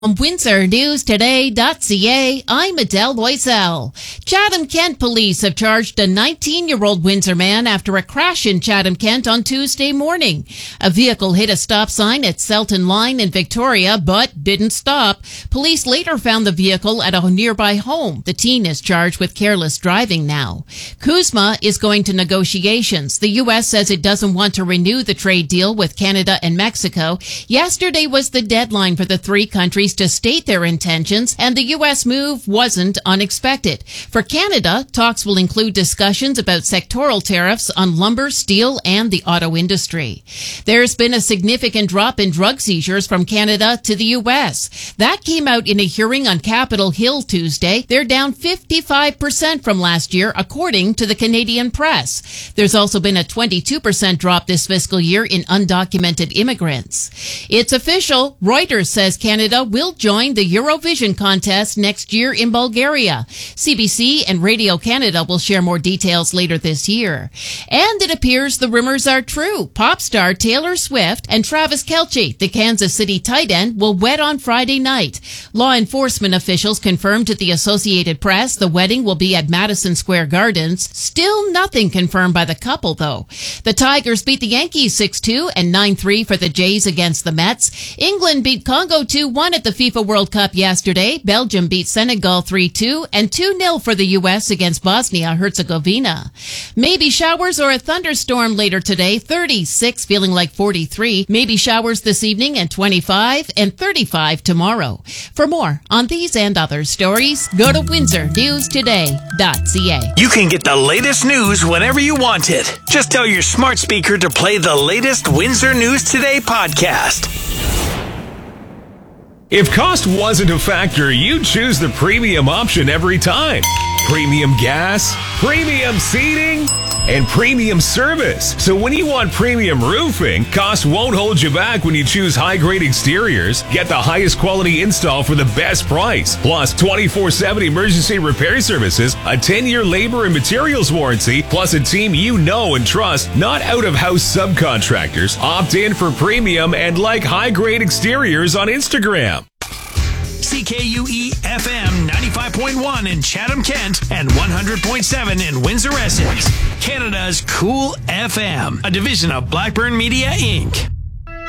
From WindsorNewsToday.ca, I'm Adele Loisel. Chatham-Kent police have charged a 19-year-old Windsor man after a crash in Chatham-Kent on Tuesday morning. A vehicle hit a stop sign at Selton Line in Victoria, but didn't stop. Police later found the vehicle at a nearby home. The teen is charged with careless driving now. CUSMA is going to negotiations. The U.S. says it doesn't want to renew the trade deal with Canada and Mexico. Yesterday was the deadline for the three countries to state their intentions, and the U.S. move wasn't unexpected. For Canada, talks will include discussions about sectoral tariffs on lumber, steel, and the auto industry. There's been a significant drop in drug seizures from Canada to the U.S. That came out in a hearing on Capitol Hill Tuesday. They're down 55% from last year, according to the Canadian press. There's also been a 22% drop this fiscal year in undocumented immigrants. It's official. Reuters says Canada will join the Eurovision contest next year in Bulgaria. CBC and Radio Canada will share more details later this year. And it appears the rumors are true. Pop star Taylor Swift and Travis Kelce, the Kansas City tight end, will wed on Friday night. Law enforcement officials confirmed to the Associated Press the wedding will be at Madison Square Gardens. Still nothing confirmed by the couple, though. The Tigers beat the Yankees 6-2 and 9-3 for the Jays against the Mets. England beat Congo 2-1 at the FIFA World Cup yesterday. Belgium beat Senegal 3-2 and 2-0 for the U.S. against Bosnia-Herzegovina. Maybe showers or a thunderstorm later today. 36, feeling like 43. Maybe showers this evening and 25 and 35 tomorrow. For more on these and other stories, go to WindsorNewsToday.ca. You can get the latest news whenever you want it. Just tell your smart speaker to play the latest Windsor News Today podcast. If cost wasn't a factor, you'd choose the premium option every time. Premium gas, premium seating, and premium service. So when you want premium roofing, cost won't hold you back when you choose high-grade exteriors. Get the highest quality install for the best price. Plus 24/7 emergency repair services, a 10-year labor and materials warranty, plus a team you know and trust, not out-of-house subcontractors. Opt in for premium and like high-grade exteriors on Instagram. CKUE FM 95.1 in Chatham-Kent and 100.7 in Windsor, Essex. Canada's Cool FM, a division of Blackburn Media, Inc.